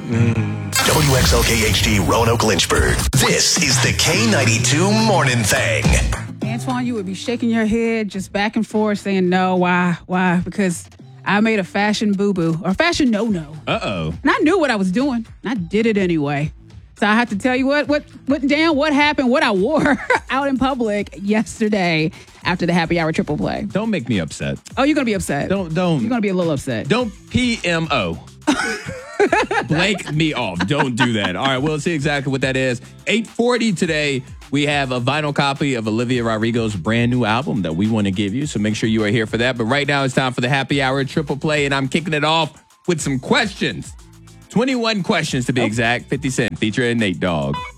WXLKHD Roanoke Lynchburg. This is the K92 Morning Thing. Antoine, you would be shaking your head just back and forth saying, no, why? Because I made a fashion boo-boo or fashion no-no. Uh-oh. And I knew what I was doing. And I did it anyway. So I have to tell you what happened, what I wore out in public yesterday after the happy hour triple play. Don't make me upset. Oh, you're going to be upset. Don't. You're going to be a little upset. Don't PMO. Blank me off. Don't do that. All right, we'll see exactly what that is. 8:40 today, we have a vinyl copy of Olivia Rodrigo's brand new album that we want to give you, so make sure you are here for that. But right now, it's time for the happy hour triple play, and I'm kicking it off with some questions. 21 questions to be exact. 50 Cent featuring Nate Dogg.